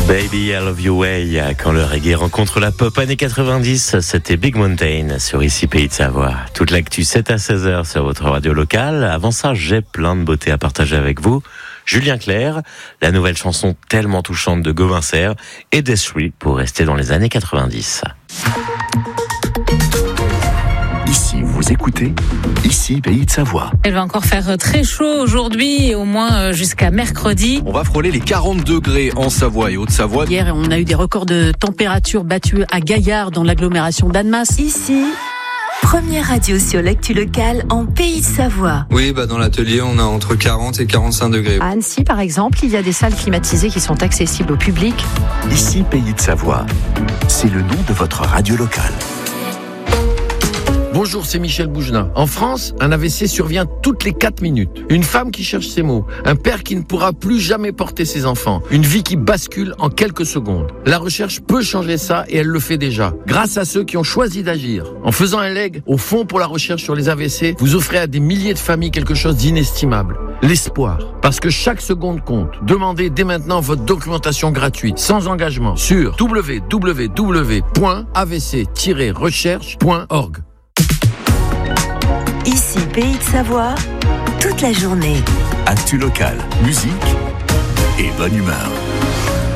Baby, I Love You Way, quand le reggae rencontre la pop années 90, c'était Big Mountain sur ici Pays de Savoie. Toute l'actu 7 à 16h sur votre radio locale. Avant ça, j'ai plein de beautés à partager avec vous. Julien Clerc, la nouvelle chanson tellement touchante de Gauvin Serre et Desiree pour rester dans les années 90. Ici, vous écoutez, ici Pays de Savoie. Elle va encore faire très chaud aujourd'hui et au moins jusqu'à mercredi. On va frôler les 40 degrés en Savoie et Haute-Savoie. Hier, on a eu des records de température battus à Gaillard dans l'agglomération d'Annemasse. Ici, première radio sur l'actu locale en Pays de Savoie. Oui, dans l'atelier, on a entre 40 et 45 degrés. À Annecy, par exemple, il y a des salles climatisées qui sont accessibles au public. Ici Pays de Savoie, c'est le nom de votre radio locale. Bonjour, c'est Michel Bougenat. En France, un AVC survient toutes les 4 minutes. Une femme qui cherche ses mots. Un père qui ne pourra plus jamais porter ses enfants. Une vie qui bascule en quelques secondes. La recherche peut changer ça et elle le fait déjà. Grâce à ceux qui ont choisi d'agir. En faisant un leg au Fonds pour la recherche sur les AVC, vous offrez à des milliers de familles quelque chose d'inestimable. L'espoir. Parce que chaque seconde compte. Demandez dès maintenant votre documentation gratuite, sans engagement, sur www.avc-recherche.org. Ici, Pays de Savoie, toute la journée. Actu locale, musique et bonne humeur.